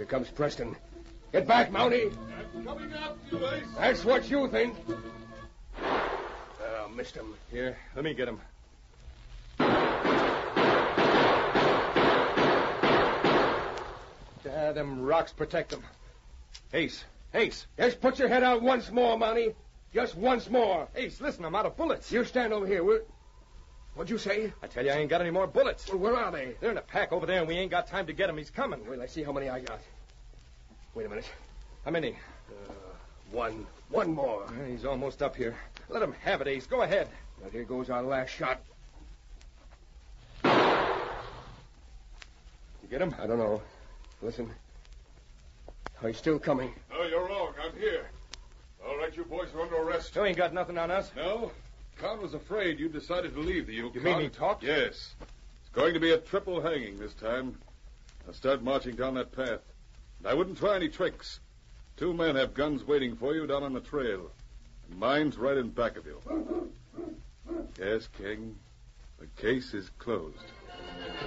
Here comes Preston. Get back, Mountie. I'm coming after you, Ace. That's what you think. Missed him. Here, let me get him. Them rocks protect them. Ace. Just put your head out once more, Mountie. Just once more. Ace, listen, I'm out of bullets. You stand over here. What'd you say? I tell you, I ain't got any more bullets. Well, where are they? They're in a pack over there, and we ain't got time to get him. He's coming. Wait, let's see how many I got. Wait a minute. How many? One. One more. He's almost up here. Let him have it, Ace. Go ahead. Now, here goes our last shot. You get him? I don't know. Listen. Oh, he's still coming. No, you're wrong. I'm here. All right, you boys are under arrest. You ain't got nothing on us. No? Count was afraid you decided to leave the Yukon. You mean he talked? Yes. It's going to be a triple hanging this time. I'll start marching down that path. And I wouldn't try any tricks. 2 men have guns waiting for you down on the trail. And mine's right in back of you. Yes, King. The case is closed.